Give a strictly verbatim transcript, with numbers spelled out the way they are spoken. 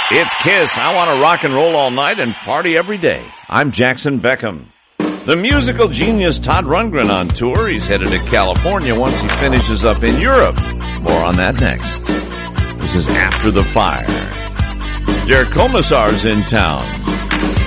It's Kiss. I want to rock and roll all night and party every day. I'm Jackson Beckham. The musical genius Todd Rundgren on tour. He's headed to California once he finishes up in Europe. More on that next. This is After the Fire. Der Kommissar's in town.